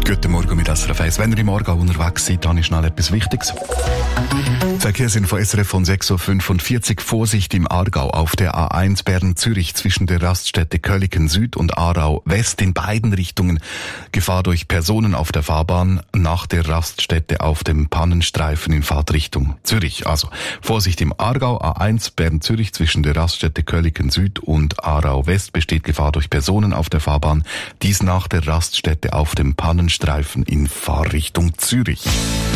Guten Morgen mit SRF 1. Wenn ihr im Aargau unterwegs seid, dann ist schnell etwas Wichtiges. Verkehrsinfo SRF von 6.45 Uhr. Vorsicht im Aargau auf der A1 Bern-Zürich zwischen der Raststätte Kölleken Süd und Aarau West in beiden Richtungen. Gefahr durch Personen auf der Fahrbahn nach der Raststätte auf dem Pannenstreifen in Fahrtrichtung Zürich. Also Vorsicht im Aargau, A1 Bern-Zürich zwischen der Raststätte Kölleken Süd und Aarau West besteht Gefahr durch Personen auf der Fahrbahn. Dies nach der Raststätte auf dem Pannenstreifen in Fahrrichtung Zürich.